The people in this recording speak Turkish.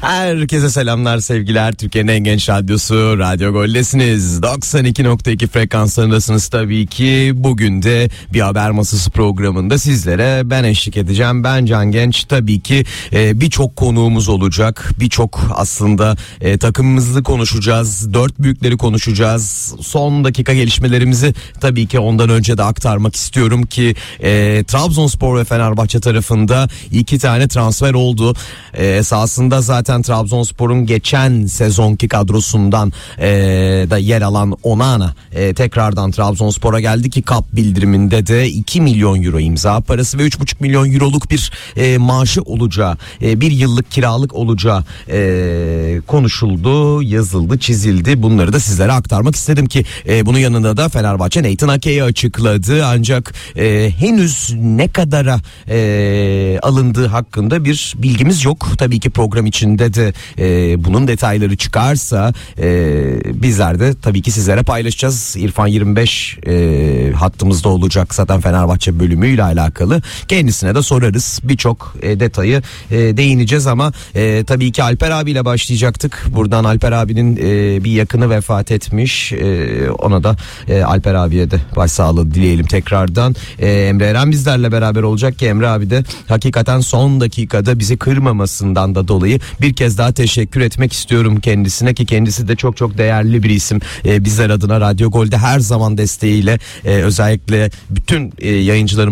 Herkese selamlar, sevgiler. Türkiye'nin en genç radyosu Radyo Gol'desiniz. 92.2 frekanslarındasınız tabii ki. Bugün de bir haber masası programında sizlere ben eşlik edeceğim. Ben Can Genç. Tabii ki birçok konuğumuz olacak. Birçok aslında takımımızı konuşacağız. Dört büyükleri konuşacağız. Son dakika gelişmelerimizi tabii ki ondan önce de aktarmak istiyorum ki Trabzonspor ve Fenerbahçe tarafında 2 tane transfer oldu. Esasında zaten Trabzonspor'un geçen sezonki kadrosundan da yer alan Onana tekrardan Trabzonspor'a geldi ki KAP bildiriminde de 2 milyon euro imza parası ve 3,5 milyon euroluk bir maaşı olacağı, bir yıllık kiralık olacağı konuşuldu, yazıldı, çizildi. Bunları da sizlere aktarmak istedim ki bunun yanında da Fenerbahçe Nathan Ake'yi açıkladı. Ancak henüz ne kadara alındığı hakkında bir bilgimiz yok. Tabii ki program içinde de bunun detayları çıkarsa bizler de tabii ki sizlere paylaşacağız. İrfan 25 hattımızda olacak zaten Fenerbahçe bölümüyle alakalı. Kendisine de sorarız. Birçok detayı değineceğiz ama tabii ki Alper abiyle başlayacaktık. Buradan Alper abinin bir yakını vefat etmiş. Ona da Alper abiye de başsağlığı dileyelim tekrardan. Emre Eren bizlerle beraber olacak ki Emre abi de hakikaten son dakikada bizi kırmamasından da dolayı bir kez daha teşekkür etmek istiyorum kendisine ki kendisi de çok çok değerli bir isim. Bizler adına Radyo Gol'de her zaman desteğiyle özellikle bütün yayıncılarımız